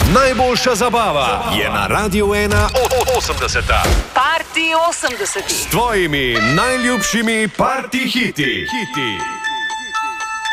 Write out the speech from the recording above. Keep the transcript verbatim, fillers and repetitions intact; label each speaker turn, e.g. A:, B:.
A: Najboljša zabava je na Radiu ena osemdeseta.
B: Party osemdesetih.
A: S tvojimi najljubšimi party hiti. hiti.